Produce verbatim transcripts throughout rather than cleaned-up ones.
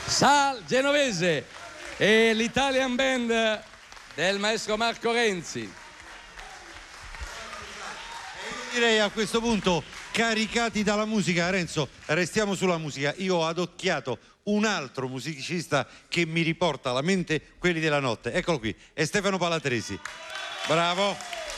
Sal Genovese e l'Italian Band del maestro Marco Renzi. Direi a questo punto, caricati dalla musica, Renzo, restiamo sulla musica. Io ho adocchiato un altro musicista che mi riporta alla mente quelli della notte. Eccolo qui, è Stefano Palatresi. Bravo.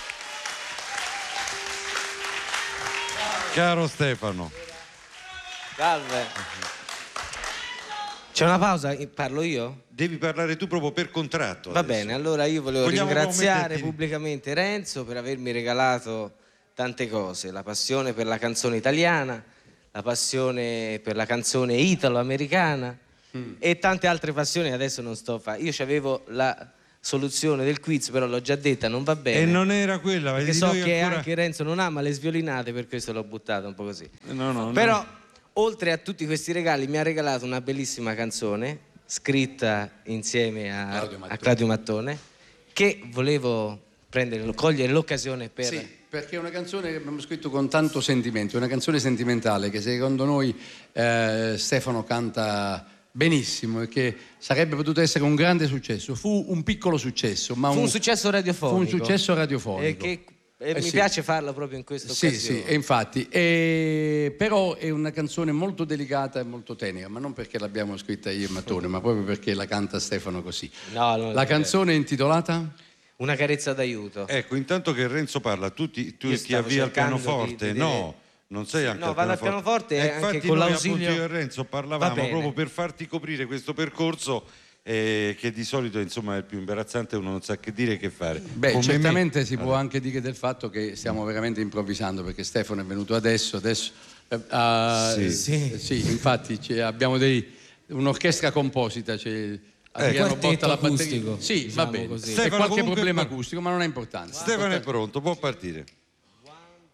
Caro Stefano. Salve. C'è una pausa? Parlo io? Devi parlare tu proprio per contratto. Va adesso. bene, allora io volevo Vogliamo ringraziare metterti... pubblicamente Renzo per avermi regalato tante cose, la passione per la canzone italiana, la passione per la canzone italo-americana mm. e tante altre passioni. Adesso non sto a fare. Io avevo la soluzione del quiz, però l'ho già detta, non va bene. E non era quella, perché so che ancora... anche Renzo non ama le sviolinate, per questo l'ho buttata un po' così. No, no, però no. oltre a tutti questi regali mi ha regalato una bellissima canzone scritta insieme a Claudio Mattone, a Claudio Mattone che volevo prendere, cogliere l'occasione per... Sì, perché è una canzone che abbiamo scritto con tanto sentimento, è una canzone sentimentale che secondo noi eh, Stefano canta benissimo e che sarebbe potuto essere un grande successo. Fu un piccolo successo, ma fu un, un successo radiofonico. Fu un successo radiofonico. E che e eh mi sì. piace farlo proprio in questa sì, occasione. Sì, sì, infatti. E, però è una canzone molto delicata e molto tenera, ma non perché l'abbiamo scritta io e Mattone, ma proprio perché la canta Stefano così. No, no, la canzone è intitolata? Una carezza d'aiuto. Ecco, intanto che Renzo parla, tu ti, tu ti avvii al pianoforte, di, di no? Non sei anche no, al vado pianoforte. al pianoforte e anche con l'ausilio. Io e Renzo parlavamo proprio per farti coprire questo percorso eh, che di solito insomma è il più imbarazzante, uno non sa che dire e che fare. Beh, come certamente me. si può anche dire del fatto che stiamo veramente improvvisando, perché Stefano è venuto adesso, adesso uh, sì. Sì. sì, infatti abbiamo un'orchestra composita, c'è Adriano Botta alla batteria. Sì, diciamo va bene. C'è qualche problema acustico, ma non è importante. Stefano è pronto, può partire.